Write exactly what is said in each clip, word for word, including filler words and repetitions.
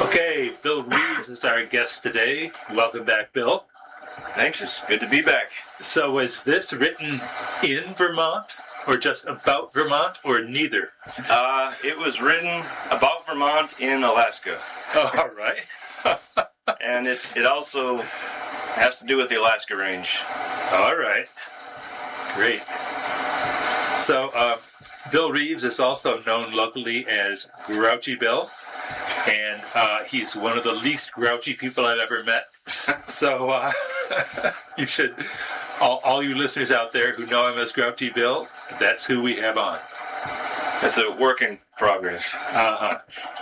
Okay, Bill Reeves is our guest today. Welcome back, Bill. Thanks, it's good to be back. So was this written in Vermont, or just about Vermont, or neither? Uh, it was written about Vermont in Alaska. Oh, all right. And it, it also has to do with the Alaska Range. All right. Great. So, uh, Bill Reeves is also known locally as Grouchy Bill, and uh, he's one of the least grouchy people I've ever met. So, uh, you should, all, all you listeners out there who know him as Grouchy Bill, that's who we have on. That's a work in progress. Uh-huh.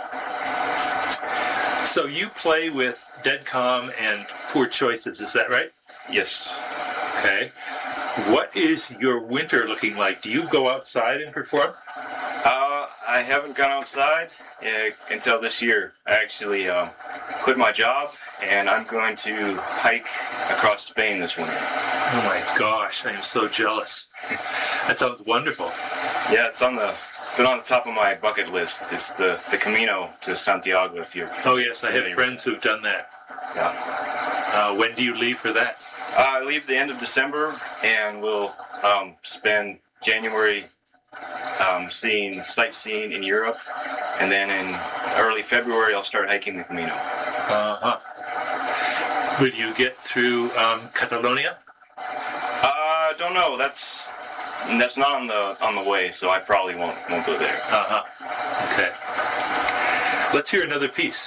So you play with Dead Calm and Poor Choices, is that right? Yes. Okay. What is your winter looking like? Do you go outside and perform? Uh, I haven't gone outside uh, until this year. I actually um, quit my job, and I'm going to hike across Spain this winter. Oh my gosh, I am so jealous. That sounds wonderful. Yeah, it's on the been on the top of my bucket list. It's the, the Camino to Santiago. If you Oh yes, I have friends who've done that. Yeah. Uh, when do you leave for that? Uh, I leave the end of December, and we'll um, spend January um, seeing sightseeing in Europe, and then in early February I'll start hiking the Camino. Uh-huh. Will you get through um, Catalonia? I uh, don't know. That's that's not on the on the way, so I probably won't won't go there. Uh-huh. Okay. Let's hear another piece.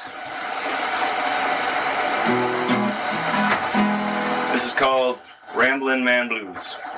This is called Ramblin' Man Blues.